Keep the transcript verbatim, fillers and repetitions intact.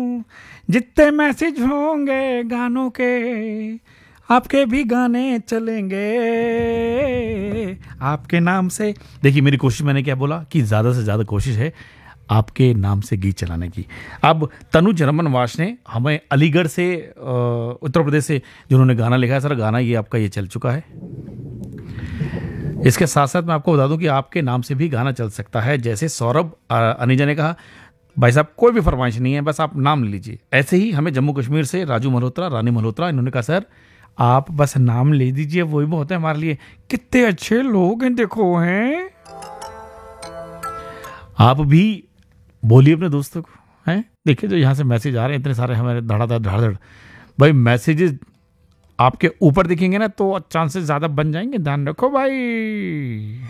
जितने मैसेज होंगे गानों के आपके भी गाने चलेंगे आपके नाम से। देखिए मेरी कोशिश, मैंने क्या बोला कि ज़्यादा से ज़्यादा कोशिश है आपके नाम से गीत चलाने की। अब तनुज रमन वाश ने हमें अलीगढ़ से, उत्तर प्रदेश से, जिन्होंने गाना लिखा है, सर गाना ये आपका ये चल चुका है। इसके साथ साथ मैं आपको बता दूं कि आपके नाम से भी गाना चल सकता है। जैसे सौरभ अनीजा ने कहा, भाई साहब कोई भी फरमाइश नहीं है, बस आप नाम ले लीजिए। ऐसे ही हमें जम्मू कश्मीर से राजू मल्होत्रा, रानी मल्होत्रा, इन्होंने कहा सर आप बस नाम ले दीजिए, वही बहुत है हमारे लिए। कितने अच्छे लोग हैं, देखो हैं। आप भी बोलिए अपने दोस्तों को, हैं। देखिए जो यहाँ से मैसेज आ रहे हैं इतने सारे हमारे, धड़ाधड़ धड़ाधड़। भाई मैसेजेस आपके ऊपर दिखेंगे ना तो चांसेस ज़्यादा बन जाएंगे, ध्यान रखो भाई।